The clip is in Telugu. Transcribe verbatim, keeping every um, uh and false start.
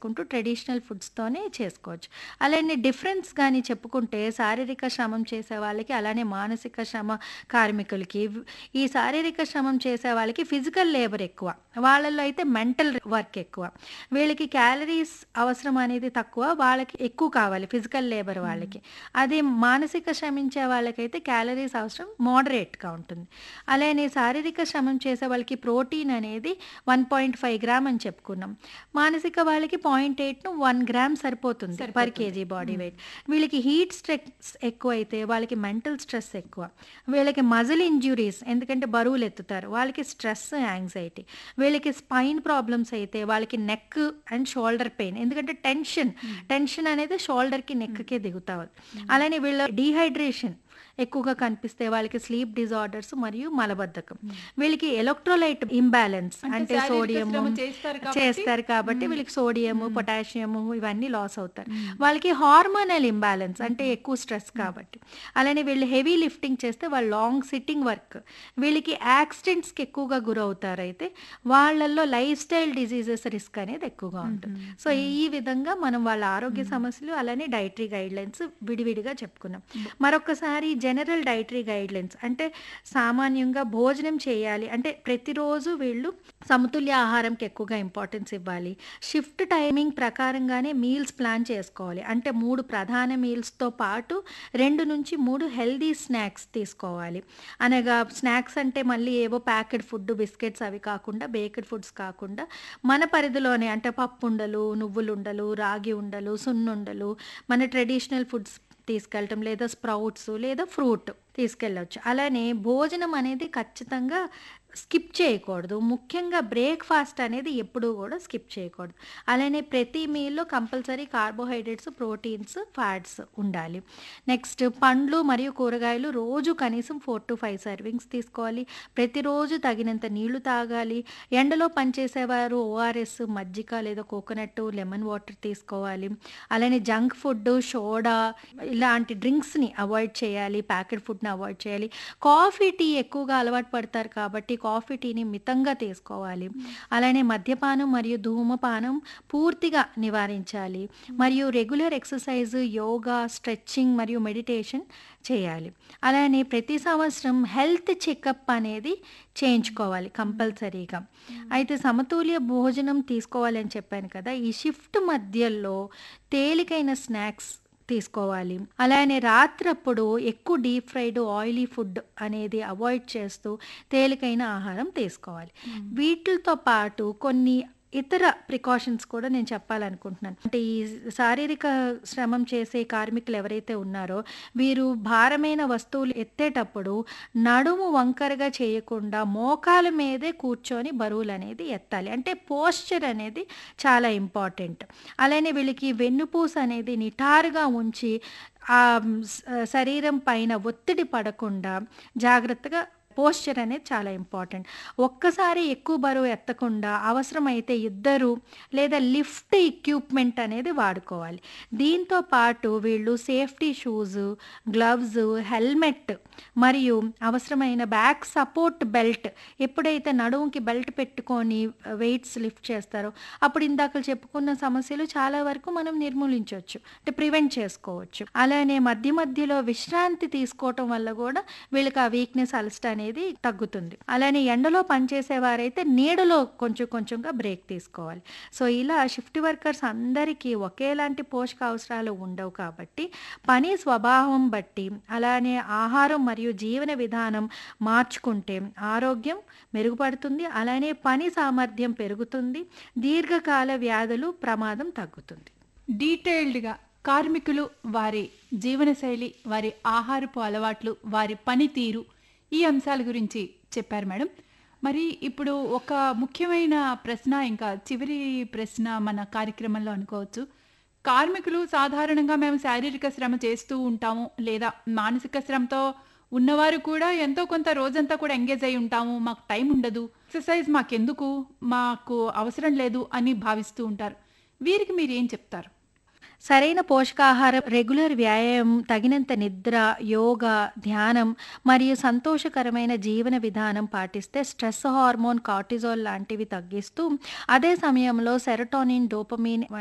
చేసుకుంటూ ట్రెడిషనల్ ఫుడ్స్‌తోనే చేసుకోవచ్చు. అలానే డిఫరెన్స్ గాని చెప్పుకుంటే శారీరక శ్రమం చేసే వాళ్ళకి, అలానే మానసిక శ్రమ కార్మికులకి వ్ ఈ శారీరక శ్రమం చేసే వాళ్ళకి ఫిజికల్ లేబర్ ఎక్కువ. వాళ్ళలో అయితే మెంటల్ వర్క్ ఎక్కువ. వీళ్ళకి క్యాలరీస్ అవసరం అనేది తక్కువ. వాళ్ళకి ఎక్కువ కావాలి ఫిజికల్ లేబర్ హ్మ్. వాళ్ళకి. అదే మానసిక శ్రమించే వాళ్ళకైతే క్యాలరీస్ అవసరం మోడరేట్‌గా ఉంటుంది. అలానే శారీరక శ్రమం చేసే వాళ్ళకి ప్రోటీన్ అనేది ఒకటి పాయింట్ ఐదు గ్రామ్ అని చెప్పుకున్నాం. మానసిక వాళ్ళకి పాయింట్ ఎనిమిది ఒకటి గ్రామ్ సరిపోతుంది పర్ సరిపోతుంది. కేజీ బాడీ హ్మ్. వెయిట్. వీళ్ళకి హీట్ స్ట్రెస్ ఎక్కువైతే వాళ్ళకి మెంటల్ స్ట్రెస్ ఎక్కువ. వీళ్ళకి మజిల్ ఇంజ్యూరీస్ ఎందుకంటే బరువులు ఎత్తుతారు. వాళ్ళకి స్ట్రెస్, యాంగ్జైటీ. వీళ్ళకి స్పైన్ ప్రాబ్లమ్స్ అయితే వాళ్ళకి నెక్ అండ్ షోల్డర్ పెయిన్. ఎందుకంటే టెన్షన్, హ్మ్. టెన్షన్ అనేది షోల్డర్‌కి, హ్మ్. నెక్‌కి దిగుతా ఉంది. హ్మ్. అలానే వీళ్ళ డీహైడ్రేషన్ ఎక్కువగా కనిపిస్తే వాళ్ళకి స్లీప్ డిజార్డర్స్ మరియు మలబద్ధకం. హ్మ్. వీళ్ళకి ఎలక్ట్రోలైట్ ఇంబాలెన్స్ అంటే అంటే శారీరక సోడియము శ్రమ చేస్తారు కాబట్టి చేస్తారు కాబట్టి హ్మ్. వీళ్ళకి సోడియము, హ్మ్. పొటాషియము ఇవన్నీ లాస్ అవుతారు. హ్మ్. వాళ్ళకి హార్మోనల్ ఇంబాలెన్స్ హ్మ్. అంటే ఎక్కువ స్ట్రెస్ హ్మ్. కాబట్టి. అలానే వీళ్ళు హెవీ లిఫ్టింగ్ చేస్తే వాళ్ళు లాంగ్ సిట్టింగ్ వర్క్. వీళ్ళకి యాక్సిడెంట్స్‌కి ఎక్కువగా గురవుతారైతే వాళ్ళల్లో లైఫ్ స్టైల్ డిసీజెస్ రిస్క్ అనేది ఎక్కువగా ఉంటుంది. హుహు. సో, హ్మ్. ఈ విధంగా మనం వాళ్ళ ఆరోగ్య హ్మ్. సమస్యలు అలానే డైటరీ గైడ్‌లైన్స్ విడివిడిగా చెప్పుకున్నాం. బ మరొకసారి జనరల్ డైటరీ గైడ్‌లైన్స్ అంటే సామాన్యంగా భోజనం చేయాలి అంటే ప్రతిరోజు వీళ్ళు సమతుల్య ఆహారంకి ఎక్కువగా ఇంపార్టెన్స్ ఇవ్వాలి. షిఫ్ట్ టైమింగ్ ప్రకారంగానే మీల్స్ ప్లాన్ చేసుకోవాలి. అంటే మూడు ప్రధాన మీల్స్‌తో పాటు రెండు నుంచి మూడు హెల్తీ స్నాక్స్ తీసుకోవాలి. అనగా స్నాక్స్ అంటే మళ్ళీ ఏవో ప్యాకెడ్ ఫుడ్, బిస్కెట్స్ అవి కాకుండా బేక్డ్ ఫుడ్స్ కాకుండా మన పరిధిలోనే అంటే పప్పుండలు, నువ్వులుండలు, రాగి ఉండలు, సున్నుండలు, మన ట్రెడిషనల్ ఫుడ్స్ తీసుకెళ్ళటం లేదా స్ప్రౌట్స్ లేదా ఫ్రూట్ తీసుకెళ్ళొచ్చు. అలానే భోజనం అనేది ఖచ్చితంగా స్కిప్ చేయకూడదు. ముఖ్యంగా బ్రేక్‌ఫాస్ట్ అనేది ఎప్పుడూ గూడా స్కిప్ చేయకూడదు. అలానే ప్రతి మీల్‌లో కంపల్సరీ కార్బోహైడ్రేట్స్, ప్రోటీన్స్, ఫ్యాట్స్ ఉండాలి. నెక్స్ట్ పండ్లు మరియు కూరగాయలు రోజు కనీసం నాలుగు ఐదు సర్వింగ్స్ తీసుకోవాలి. ప్రతిరోజు తగినంత నీళ్లు తాగాలి. ఎండలో పనిచేసేవారు ఓఆర్ఎస్, మజ్జిగ లేదా కోకోనట్, లెమన్ వాటర్ తీసుకోవాలి. అలానే జంక్ ఫుడ్, సోడా ఇలాంటి డ్రింక్స్‌ని అవాయిడ్ చేయాలి. ప్యాకెట్ ఫుడ్‌ని అవాయిడ్ చేయాలి. కాఫీ, టీ ఎక్కువగా అలవాటు పడతారు కాబట్టి కాఫీ, టీని మితంగా తీసుకోవాలి. హ్మ్. అలానే మద్యపానం మరియు ధూమపానం పూర్తిగా నివారించాలి. హ్మ్. మరియు రెగ్యులర్ ఎక్సర్సైజ్, యోగా, స్ట్రెచింగ్ మరియు మెడిటేషన్ చేయాలి. అలానే ప్రతి సంవత్సరం హెల్త్ చెకప్ అనేది హ్మ్. చేయించుకోవాలి హ్మ్. కంపల్సరీగా. హ్మ్. అయితే సమతుల్య భోజనం తీసుకోవాలి అని చెప్పాను కదా! ఈ షిఫ్ట్ మధ్యలో తేలికైన స్నాక్స్ తీసుకోవాలి. అలానే రాత్రప్పుడు ఎక్కువ డీప్ ఫ్రైడ్, ఆయిలీ ఫుడ్ అనేది అవాయిడ్ చేస్తూ తేలికైన ఆహారం తీసుకోవాలి. హ్మ్. వీటిలతో పాటు కొన్ని ఇతర ప్రికాషన్స్ కూడా నేను చెప్పాలనుకుంటున్నాను. అంటే ఈ శారీరక శ్రమం చేసే కార్మికులు ఎవరైతే ఉన్నారో వీరు భారమైన వస్తువులు ఎత్తేటప్పుడు నడుము వంకరగా చేయకుండా మోకాల మీదే కూర్చొని బరువులనేది ఎత్తాలి. అంటే పోస్చర్ అనేది చాలా ఇంపార్టెంట్. అలానే వీళ్ళకి వెన్నుపూస అనేది నిటారుగా ఉంచి ఆహ్, స్ శరీరం పైన ఒత్తిడి పడకుండా జాగ్రత్తగా పోస్చర్ అనేది చాలా ఇంపార్టెంట్. ఒక్కసారి ఎక్కువ బరువు ఎత్తకుండా అవసరమైతే ఇద్దరు లేదా లిఫ్ట్ ఎక్విప్‌మెంట్ అనేది వాడుకోవాలి. దీంతో పాటు వీళ్ళు సేఫ్టీ షూస్, గ్లవ్స్, హెల్మెట్ మరియు అవసరమైన బ్యాక్ సపోర్ట్ బెల్ట్ ఎప్పుడైతే నడుముకి బెల్ట్ పెట్టుకొని వెయిట్స్ లిఫ్ట్ చేస్తారో అప్పుడు ఇందాక చెప్పుకున్న సమస్యలు చాలా వరకు మనం నిర్మూలించొచ్చు. అంటే ప్రివెంట్ చేసుకోవచ్చు. అలానే మధ్య మధ్యలో విశ్రాంతి తీసుకోవటం వల్ల గూడా వీళ్ళకి ఆ వీక్‌నెస్, అలసట అనేది తగ్గుతుంది. అలానే ఎండలో పనిచేసేవారైతే నీడలో కొంచెం కొంచెంగా బ్రేక్ తీసుకోవాలి. సో, ఇలా షిఫ్ట్ వర్కర్స్ అందరికీ ఒకేలాంటి పోషకావసరాలు ఉండవు కాబట్టి పని స్వభావం బట్టి అలానే ఆహారం మరియు జీవన విధానం మార్చుకుంటే ఆరోగ్యం మెరుగుపడుతుంది. అలానే పని సామర్థ్యం పెరుగుతుంది. దీర్ఘకాల వ్యాధులు ప్రమాదం తగ్గుతుంది. డీటెయిల్డ్‌గా కార్మికులు, వారి జీవనశైలి, వారి ఆహారపు అలవాట్లు, వారి పనితీరు ఈ అంశాల గురించి చెప్పారు మేడం. మరి ఇప్పుడు ఒక ముఖ్యమైన ప్రశ్న, ఇంకా చివరి ప్రశ్న మన కార్యక్రమంలో అనుకోవచ్చు. కార్మికులు సాధారణంగా మేము శారీరక శ్రమ చేస్తూ ఉంటాము, లేదా మానసిక శ్రమతో ఉన్నవారు కూడా ఎంతో కొంత రోజంతా కూడా ఎంగేజ్ అయి ఉంటాము. మాకు టైం ఉండదు. ఎక్సర్సైజ్ మాకెందుకు? మాకు అవసరం లేదు అని భావిస్తూ ఉంటారు. వీరికి మీరేం చెప్తారు? సరైన పోషకాహారం, రెగ్యులర్ వ్యాయామం, తగినంత నిద్ర, యోగా, ధ్యానం మరియు సంతోషకరమైన జీవన విధానం పాటిస్తే స్ట్రెస్ హార్మోన్ కార్టిజోల్ లాంటివి తగ్గిస్తూ అదే సమయంలో సెరటోనిన్, డోపమైన్